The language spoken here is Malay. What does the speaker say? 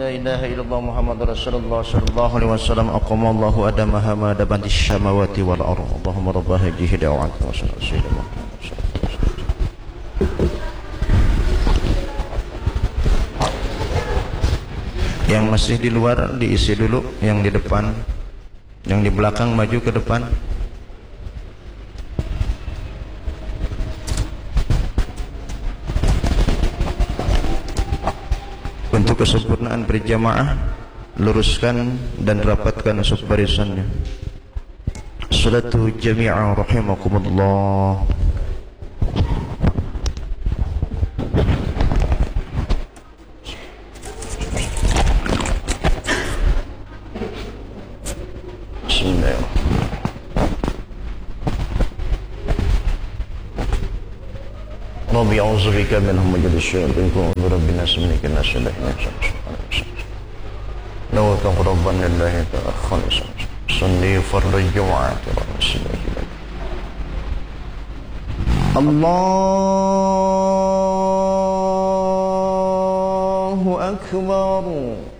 لا إله إلا الله محمد رسول الله صلى الله عليه وسلم أقام الله أدمها ما دبنت السماوات والأرض اللهم رب هذه دعوات Yang masih di luar diisi dulu, yang di depan, yang di belakang maju ke depan. Untuk kesempurnaan berjamaah, luruskan dan rapatkan saf barisannya. Salatu jami'a rahimakumullah. Rabbi a'udzubika min hamazati syayatin wa a'udzu bika min syarri nawaitu qurban lillahi ta'ala khalisan sunni fardhu jumu'ati Allahu akbar.